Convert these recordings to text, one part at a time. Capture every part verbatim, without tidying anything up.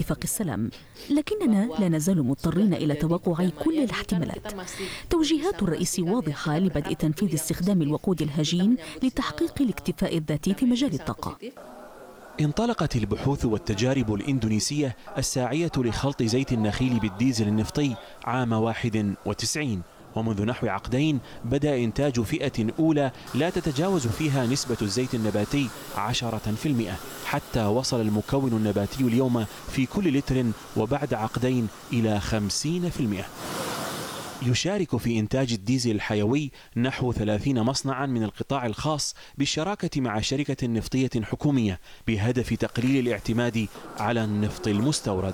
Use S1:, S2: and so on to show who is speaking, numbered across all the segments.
S1: اتفاق السلام، لكننا لا نزال مضطرين إلى توقع كل الاحتمالات. توجيهات الرئيس واضحة لبدء تنفيذ استخدام الوقود الهجين لتحقيق الاكتفاء الذاتي في مجال الطاقة.
S2: انطلقت البحوث والتجارب الإندونيسية الساعية لخلط زيت النخيل بالديزل النفطي عام واحد وتسعين، ومنذ نحو عقدين بدأ إنتاج فئة أولى لا تتجاوز فيها نسبة الزيت النباتي عشرة في المئة، حتى وصل المكون النباتي اليوم في كل لتر وبعد عقدين إلى خمسين في المئة. يشارك في إنتاج الديزل الحيوي نحو ثلاثين مصنعا من القطاع الخاص بالشراكة مع شركة نفطية حكومية بهدف تقليل الاعتماد على النفط المستورد.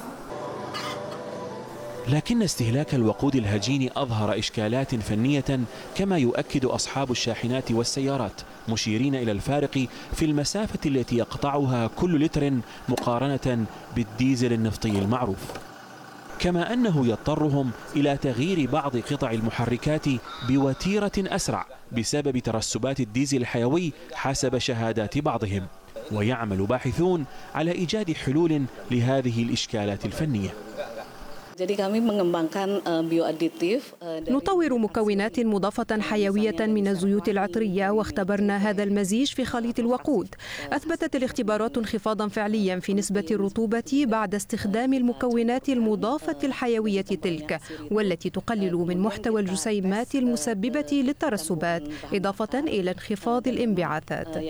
S2: لكن استهلاك الوقود الهجين أظهر إشكالات فنية، كما يؤكد أصحاب الشاحنات والسيارات، مشيرين إلى الفارق في المسافة التي يقطعها كل لتر مقارنة بالديزل النفطي المعروف، كما أنه يضطرهم إلى تغيير بعض قطع المحركات بوتيرة أسرع بسبب ترسبات الديزل الحيوي حسب شهادات بعضهم. ويعمل باحثون على إيجاد حلول لهذه الإشكالات الفنية.
S3: نطور مكونات مضافة حيوية من الزيوت العطرية، واختبرنا هذا المزيج في خليط الوقود. أثبتت الاختبارات انخفاضا فعليا في نسبة الرطوبة بعد استخدام المكونات المضافة الحيوية تلك، والتي تقلل من محتوى الجسيمات المسببة للترسبات، إضافة إلى انخفاض الانبعاثات.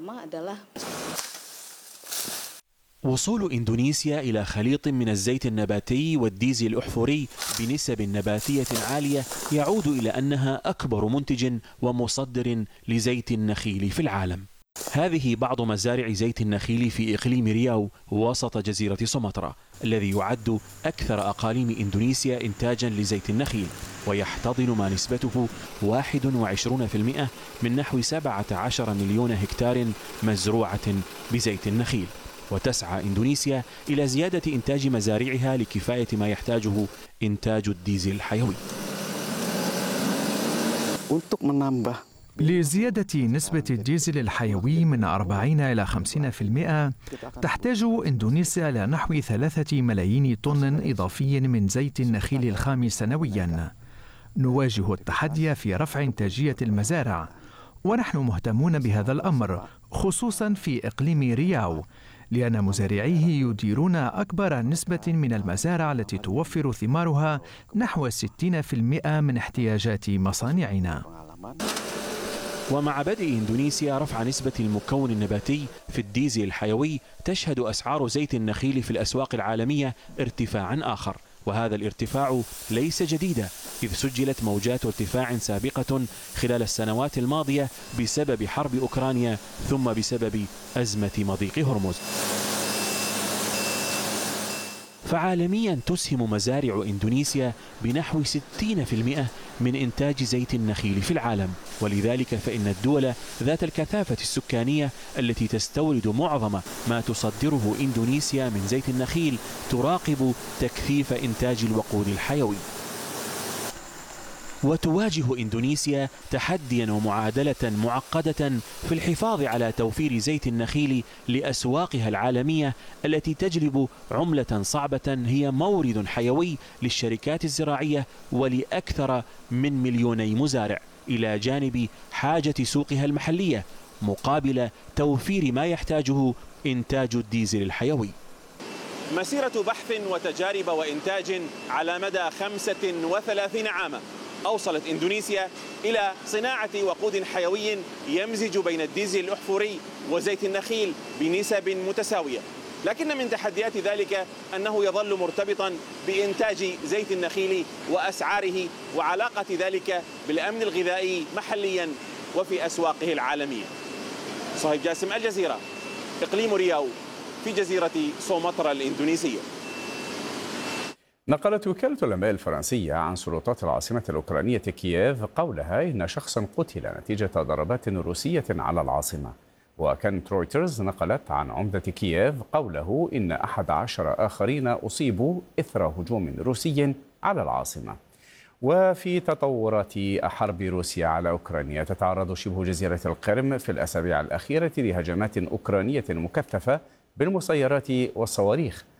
S2: وصول إندونيسيا إلى خليط من الزيت النباتي والديزل الأحفوري بنسب نباتية عالية يعود إلى أنها أكبر منتج ومصدر لزيت النخيل في العالم. هذه بعض مزارع زيت النخيل في إقليم رياو وسط جزيرة سومطرة، الذي يعد أكثر أقاليم إندونيسيا إنتاجا لزيت النخيل، ويحتضن ما نسبته واحد وعشرين في المئة من نحو سبعة عشر مليون هكتار مزروعة بزيت النخيل. وتسعى إندونيسيا إلى زيادة إنتاج مزارعها لكفاية ما يحتاجه إنتاج الديزل الحيوي.
S4: لزيادة نسبة الديزل الحيوي من أربعين إلى خمسين في المئة تحتاج إندونيسيا إلى نحو ثلاثة ملايين طن إضافي من زيت النخيل الخام سنويا. نواجه التحدي في رفع إنتاجية المزارع، ونحن مهتمون بهذا الأمر خصوصا في إقليم رياو، لأن مزارعيه يديرون أكبر نسبة من المزارع التي توفر ثمارها نحو ستين في المئة من احتياجات مصانعنا.
S2: ومع بدء إندونيسيا رفع نسبة المكون النباتي في الديزل الحيوي، تشهد أسعار زيت النخيل في الأسواق العالمية ارتفاعا آخر، وهذا الارتفاع ليس جديدا، إذ سجلت موجات ارتفاع سابقة خلال السنوات الماضية بسبب حرب أوكرانيا ثم بسبب أزمة مضيق هرمز. فعالميا تسهم مزارع إندونيسيا بنحو ستين في المئة من إنتاج زيت النخيل في العالم، ولذلك فإن الدول ذات الكثافة السكانية التي تستورد معظم ما تصدره إندونيسيا من زيت النخيل تراقب تكثيف إنتاج الوقود الحيوي. وتواجه إندونيسيا تحديا ومعادلة معقدة في الحفاظ على توفير زيت النخيل لأسواقها العالمية التي تجلب عملة صعبة هي مورد حيوي للشركات الزراعية ولأكثر من مليوني مزارع، إلى جانب حاجة سوقها المحلية مقابل توفير ما يحتاجه إنتاج الديزل الحيوي.
S5: مسيرة بحث وتجارب وإنتاج على مدى خمسة وثلاثين عاما أوصلت إندونيسيا إلى صناعة وقود حيوي يمزج بين الديزل الأحفوري وزيت النخيل بنسب متساوية، لكن من تحديات ذلك أنه يظل مرتبطا بإنتاج زيت النخيل وأسعاره وعلاقة ذلك بالأمن الغذائي محليا وفي أسواقه العالمية. صهيب جاسم، الجزيرة، إقليم رياو في جزيرة سومطرة الإندونيسية.
S6: نقلت وكالة الأنباء الفرنسية عن سلطات العاصمة الأوكرانية كييف قولها إن شخصا قتل نتيجة ضربات روسية على العاصمة. وكانت رويترز نقلت عن عمدة كييف قوله إن أحد عشر آخرين أصيبوا إثر هجوم روسي على العاصمة. وفي تطورات حرب روسيا على أوكرانيا، تتعرض شبه جزيرة القرم في الأسابيع الأخيرة لهجمات أوكرانية مكثفة بالمسيرات والصواريخ،